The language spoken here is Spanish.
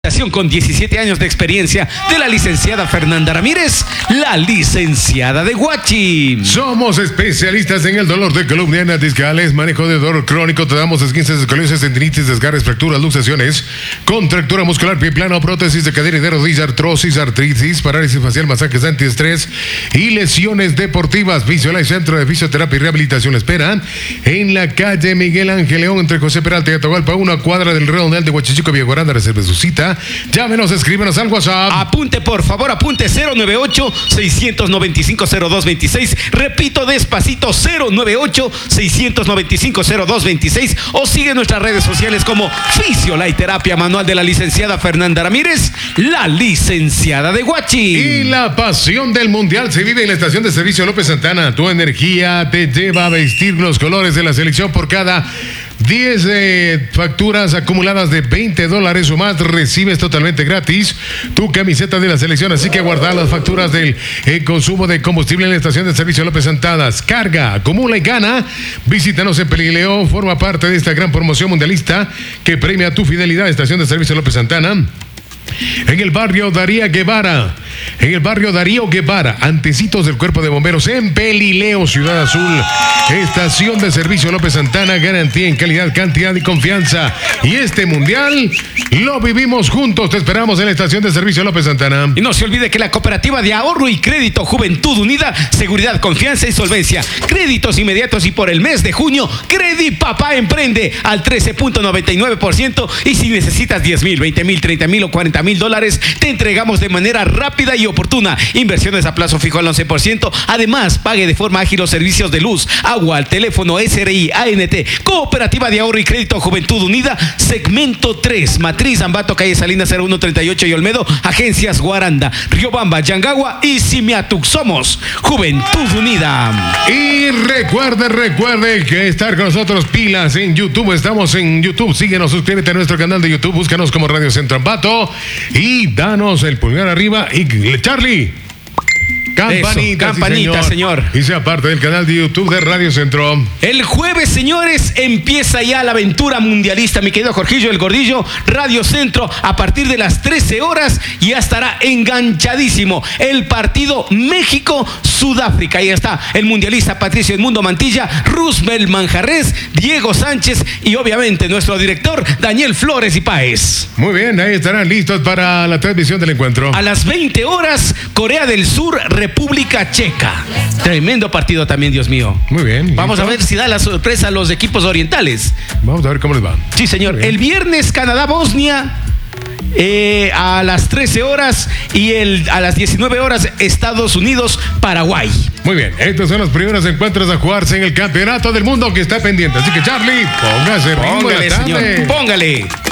Con 17 años de experiencia de la licenciada Fernanda Ramírez, la licenciada de Huachi. Somos especialistas en el dolor de columna, hernias discales, manejo de dolor crónico. Te damos esguinces, escoliosis, tendinitis, desgarres, fracturas, luxaciones, contractura muscular, pie plano, prótesis de cadera y de rodilla, artrosis, artritis, parálisis facial, masajes antiestrés y lesiones deportivas. Visualize Centro de Fisioterapia y Rehabilitación. Espera en la calle Miguel Ángel León, entre José Peralta y Atahualpa, una cuadra del Redondel de Huachichico, Villa Guaranda. Reserve su cita. Llámenos, escríbenos al WhatsApp. Apunte, por favor, apunte 098-695-0226. Repito despacito, 098-695-0226. O sigue nuestras redes sociales como Fisioliterapia Manual de la licenciada Fernanda Ramírez, la licenciada de Huachi. Y la pasión del mundial se vive en la estación de servicio López Santana. Tu energía te lleva a vestir los colores de la selección. Por cada 10 facturas acumuladas de $20 o más, recibes totalmente gratis tu camiseta de la selección. Así que guarda las facturas del consumo de combustible en la estación de servicio López Santana. Carga, acumula y gana. Visítanos en Pelileo. Forma parte de esta gran promoción mundialista que premia tu fidelidad. Estación de servicio López Santana, en el barrio Darío Guevara, antecitos del Cuerpo de Bomberos, en Pelileo, Ciudad Azul. Estación de servicio López Santana, garantía en calidad, cantidad y confianza. Y este mundial lo vivimos juntos. Te esperamos en la estación de servicio López Santana. Y no se olvide que la Cooperativa de Ahorro y Crédito Juventud Unida, seguridad, confianza y solvencia. Créditos inmediatos, y por el mes de junio, Credipapá emprende al 13.99%. Y si necesitas 10,000, 20,000, 30,000 o 40,000 dólares, te entregamos de manera rápida y oportuna. Inversiones a plazo fijo al 11%. Además, pague de forma ágil los servicios de luz, agua, al teléfono, SRI, ANT. Cooperativa de Ahorro y Crédito Juventud Unida, segmento 3, Matriz Ambato, calle Salinas 0138 y Olmedo. Agencias Guaranda, Riobamba, Yangagua y Simiatuc. Somos Juventud Unida. Y recuerde que estar con nosotros pilas en YouTube. Estamos en YouTube. Síguenos, suscríbete a nuestro canal de YouTube. Búscanos como Radio Centro Ambato y danos el pulgar arriba. Y Charlie, campanita, señor. Y sea parte del canal de YouTube de Radio Centro. El jueves, señores, empieza ya la aventura mundialista, mi querido Jorgillo, el Gordillo. Radio Centro, a partir de las 13 horas, ya estará enganchadísimo el partido México-Sudáfrica. Ahí está el mundialista Patricio Edmundo Mantilla, Roosevelt Manjarres, Diego Sánchez y obviamente nuestro director Daniel Flores y Páez. Muy bien, ahí estarán listos para la transmisión del encuentro. A las 20 horas, Corea del Sur, República Checa. Tremendo partido también, Dios mío. Muy bien. Vamos a ver si da la sorpresa a los equipos orientales. Vamos a ver cómo les va. Sí, señor. El viernes, Canadá-Bosnia. A las 13 horas y a las 19 horas Estados Unidos-Paraguay. Muy bien, estos son los primeros encuentros a jugarse en el Campeonato del Mundo que está pendiente. Así que Charlie, póngase ritmo. Póngale, señor, póngale.